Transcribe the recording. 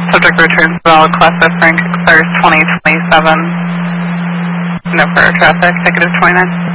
Subject returns valid class F rank expires 2027. No further traffic. Ticket is 29.